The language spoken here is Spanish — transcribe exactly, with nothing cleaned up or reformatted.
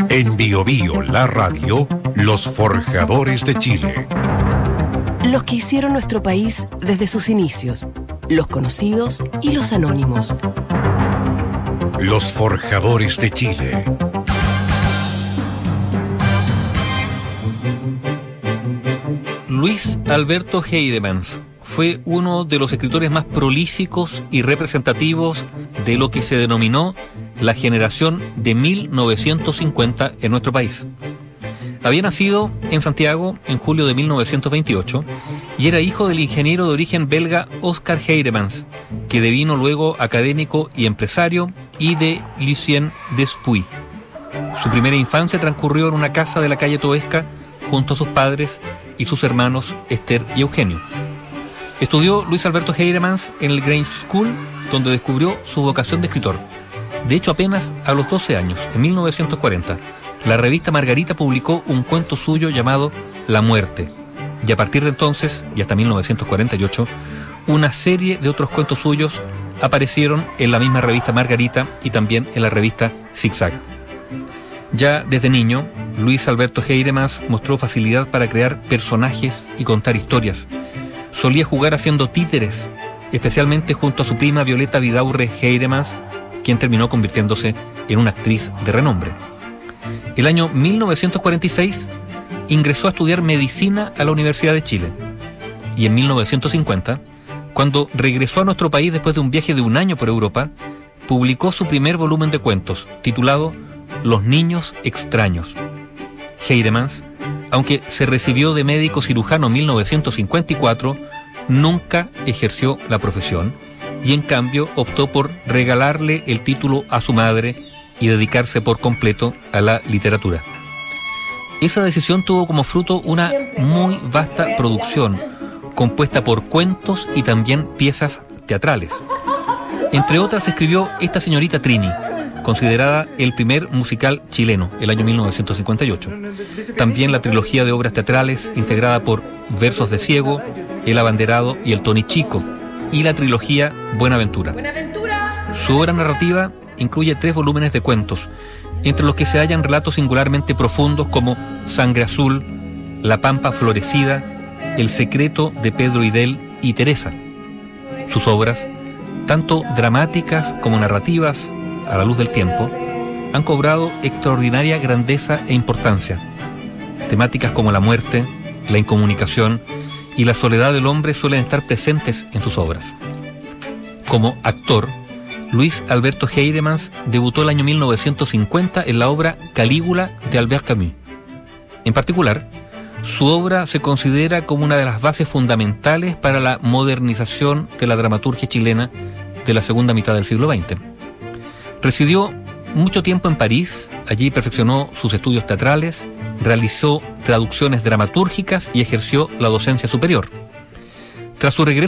En Bio Bio, la radio, los forjadores de Chile. Los que hicieron nuestro país desde sus inicios, los conocidos y los anónimos. Los forjadores de Chile. Luis Alberto Heiremans fue uno de los escritores más prolíficos y representativos de lo que se denominó la generación de mil novecientos cincuenta en nuestro país. Había nacido en Santiago en julio de mil novecientos veintiocho y era hijo del ingeniero de origen belga Oscar Heiremans, que devino luego académico y empresario, y de Lucien Despuy. Su primera infancia transcurrió en una casa de la calle Toesca junto a sus padres y sus hermanos Esther y Eugenio. Estudió Luis Alberto Heiremans en el Grange School, donde descubrió su vocación de escritor. De hecho, apenas a los doce años, en mil novecientos cuarenta, la revista Margarita publicó un cuento suyo llamado La Muerte, y a partir de entonces, y hasta mil novecientos cuarenta y ocho, una serie de otros cuentos suyos aparecieron en la misma revista Margarita y también en la revista Zigzag. Ya desde niño, Luis Alberto Heiremans mostró facilidad para crear personajes y contar historias. Solía jugar haciendo títeres, especialmente junto a su prima Violeta Vidaurre Heiremans, quien terminó convirtiéndose en una actriz de renombre. El año mil novecientos cuarenta y seis ingresó a estudiar medicina a la Universidad de Chile. Y en mil novecientos cincuenta, cuando regresó a nuestro país después de un viaje de un año por Europa, publicó su primer volumen de cuentos, titulado Los niños extraños. Heiremans, aunque se recibió de médico cirujano en mil novecientos cincuenta y cuatro, nunca ejerció la profesión y en cambio optó por regalarle el título a su madre y dedicarse por completo a la literatura. Esa decisión tuvo como fruto una muy vasta producción, compuesta por cuentos y también piezas teatrales. Entre otras escribió Esta señorita Trini, considerada el primer musical chileno, el año mil novecientos cincuenta y ocho. También la trilogía de obras teatrales integrada por Versos de Ciego, El Abanderado y El Tony Chico, y la trilogía Buenaventura. Su obra narrativa incluye tres volúmenes de cuentos, entre los que se hallan relatos singularmente profundos como Sangre Azul, La Pampa Florecida, El secreto de Pedro Hidel y Teresa. Sus obras, tanto dramáticas como narrativas, a la luz del tiempo, han cobrado extraordinaria grandeza e importancia. Temáticas como la muerte, la incomunicación y la soledad del hombre suelen estar presentes en sus obras. Como actor, Luis Alberto Heiremans debutó el año mil novecientos cincuenta en la obra Calígula de Albert Camus. En particular, su obra se considera como una de las bases fundamentales para la modernización de la dramaturgia chilena de la segunda mitad del siglo veinte. Residió mucho tiempo en París, allí perfeccionó sus estudios teatrales, realizó traducciones dramatúrgicas y ejerció la docencia superior. Tras su regreso